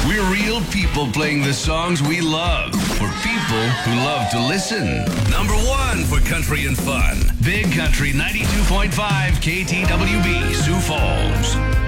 We're real people playing the songs we love for people who love to listen. Number 1 for country and fun. Big Country 92.5 KTWB, Sioux Falls.